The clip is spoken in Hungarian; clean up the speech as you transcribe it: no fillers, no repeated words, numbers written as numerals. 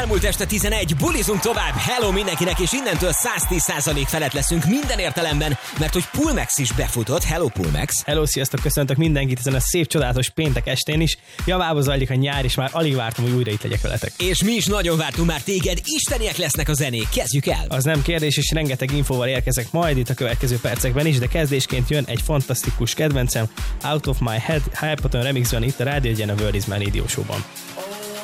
elmúlt este 11, bulizunk tovább, hello mindenkinek, és innentől 110% felett leszünk minden értelemben, mert hogy Pulmax is befutott, hello Pulmax. Hello, sziasztok, köszöntök mindenkit ezen a szép, csodálatos péntek estén is. Javába zajlik a nyár, és már alig vártam, hogy újra itt legyek veletek. És mi is nagyon vártunk már téged, isteniek lesznek a zenék, kezdjük el. Az nem kérdés, és rengeteg infóval érkezek majd itt a következő percekben is, de kezdésként jön egy fantasztikus kedvencem, Out of My Head, Hype Poton remixben itt a Rádió Egyen a World Is My Radio Show-ban.